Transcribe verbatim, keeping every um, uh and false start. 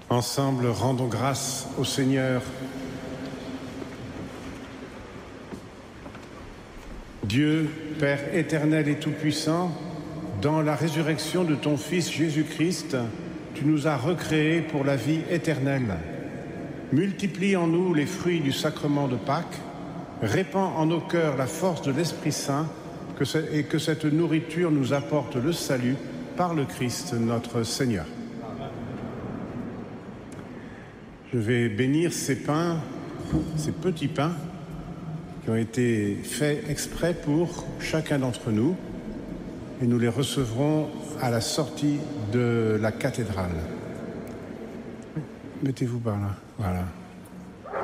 Ensemble, rendons grâce au Seigneur. Dieu, Père éternel et tout-puissant, dans la résurrection de ton Fils Jésus-Christ, tu nous as recréés pour la vie éternelle. Multiplie en nous les fruits du sacrement de Pâques, répands en nos cœurs la force de l'Esprit Saint que ce, et que cette nourriture nous apporte le salut par le Christ notre Seigneur. Je vais bénir ces pains, ces petits pains qui ont été faits exprès pour chacun d'entre nous et nous les recevrons à la sortie de la cathédrale. Mettez-vous par là, voilà.